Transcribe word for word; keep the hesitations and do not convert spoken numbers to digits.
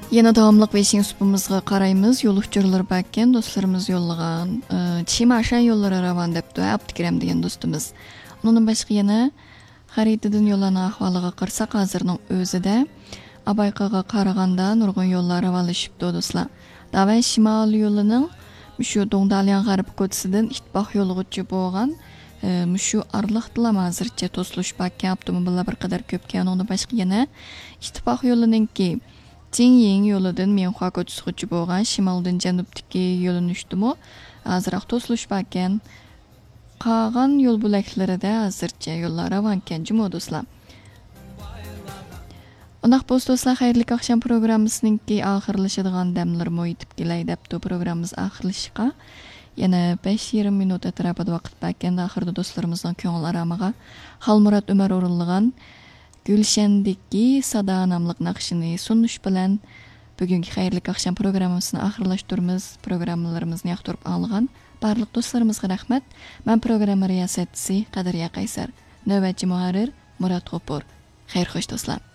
Yana davamlıq beşinci supumuzga qaraymiz. Yol uçurlar bakken dostlarımız yollagan. Çimaşan yollara ravan depdi. Abdikiram degan dostumuz. Onun başqa yana xaritadan yollanan ahvalıga qarsak hazırның özüde Abayqaga qaraganda nurgun yollar ravalışıpdı dostlar. Davay Şimal yolunun şu Dongdalyan G'arb ko'chasidan ittifoq yo'lig'icha bo'lgan shu arliqdilar hozircha to'silish bakken avtomobillar bir qadar ko'pkan. Unda boshqa yana ittifoq yo'liningki Jingying yo'lidan Menxua ko'chasigacha bo'lgan shimoldan janubdagi yo'linishdimi hozirroq to'silish bakken. Qolgan yo'l bo'laklarida hozircha yo'llar ravankan jimo do'stlar. Undaq bo'lsa do'stlar, xayrli oqshom programmamizning oxirlashadigan damlarga yetib kelay debdi. Programmamiz oxirlashiga yana besh yarim minut atrofida vaqt bo'lganda oxirida do'stlarimizning ko'ngil aramiga Xalmurod Umar o'rinlagan Gulshandagi Sada nomli naqshini sunish bilan bugungi xayrli oqshom programmamizni oxirlashtiramiz. Programmalarimizni yoqtirib olgan barliq do'stlarimizga rahmat. Men programma riyosatchisi Qadriya Qaysar, navbatchi muharrir Murod G'ofur. Xayr xo'sh do'stlar.